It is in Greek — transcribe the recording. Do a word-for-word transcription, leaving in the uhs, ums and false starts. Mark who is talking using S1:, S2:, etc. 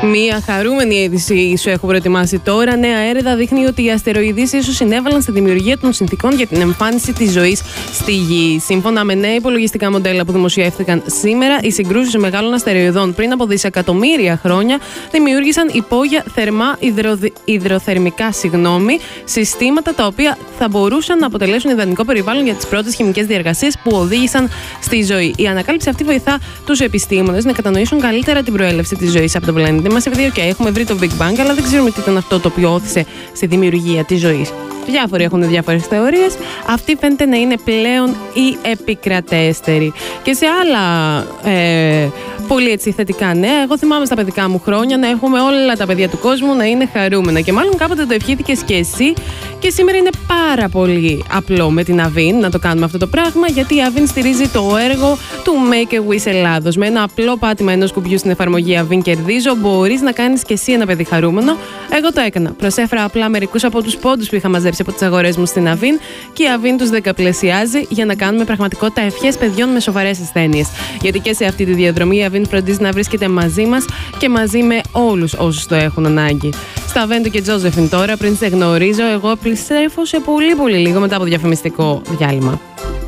S1: Μία χαρούμενη είδηση σου έχω προετοιμάσει τώρα. Νέα έρευνα δείχνει ότι οι αστεροειδείς ίσως συνέβαλαν στη δημιουργία των συνθηκών για την εμφάνιση της ζωής στη Γη. Σύμφωνα με νέα υπολογιστικά μοντέλα που δημοσιεύτηκαν σήμερα, οι συγκρούσεις μεγάλων αστεροειδών πριν από δισεκατομμύρια χρόνια δημιούργησαν υπόγεια θερμά υδροδι... υδροθερμικά συγγνώμη, συστήματα τα οποία θα μπορούσαν να αποτελέσουν ιδανικό περιβάλλον για τις πρώτες χημικές διεργασίες που οδήγησαν στη ζωή. Η ανακάλυψη αυτή βοηθά τους επιστήμονες να κατανοήσουν καλύτερα την προέλευση της ζωής από τον πλανήτη μας. Επειδή okay, έχουμε βρει το Big Bang, αλλά δεν ξέρουμε τι ήταν αυτό το οποίο όθησε στη δημιουργία της ζωής. Διάφοροι έχουν διάφορες θεωρίες. Αυτή φαίνεται να είναι πλέον η επικρατέστερη. Και σε άλλα ε, πολύ έτσι θετικά νέα, εγώ θυμάμαι στα παιδικά μου χρόνια να έχουμε όλα τα παιδιά του κόσμου να είναι χαρούμενα. Και μάλλον κάποτε το ευχήθηκες και εσύ. Και σήμερα είναι πάρα πολύ απλό με την Avin να το κάνουμε αυτό το πράγμα, γιατί η Avin στηρίζει το έργο του Make a Wish Ελλάδος. Με ένα απλό πάτημα ενός κουμπιού στην εφαρμογή Avin Κερδίζω, μπορείς να κάνεις και εσύ ένα παιδί χαρούμενο. Εγώ το έκανα. Προσέφερα απλά μερικούς από τους πόντους που είχα μαζέψει από τις αγορές μου στην Avin και η Avin τους δεκαπλασιάζει για να κάνουμε πραγματικότητα ευχές παιδιών με σοβαρές ασθένειες. Γιατί και σε αυτή τη διαδρομή η Avin φροντίζει να βρίσκεται μαζί μας και μαζί με όλους όσους το έχουν ανάγκη. Στα Βέντο και Τζόζεφιν τώρα, πριν σε γνωρίζω, εγώ επιστρέφω σε πολύ πολύ λίγο μετά από διαφημιστικό διάλειμμα.